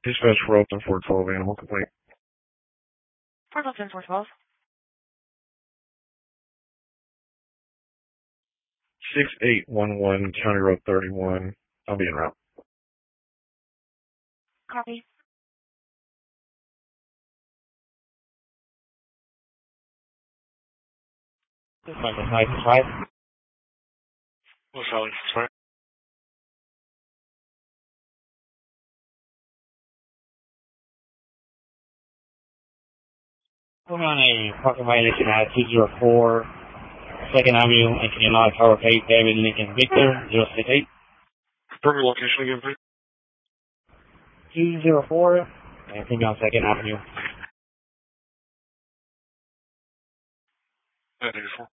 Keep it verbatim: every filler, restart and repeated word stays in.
Dispatch for Oakland four twelve, animal complaint. Fort Oakland four twelve. six eight one one County Road thirty-one. I'll be en route. Copy. Nice five. What's Alex? Right. Put on a parking violation at two zero four Second Avenue, and can you not power pay David Lincoln Victor zero six eight? Perfect location again, please. two zero four, and can you on Second Avenue? nine eighty-four.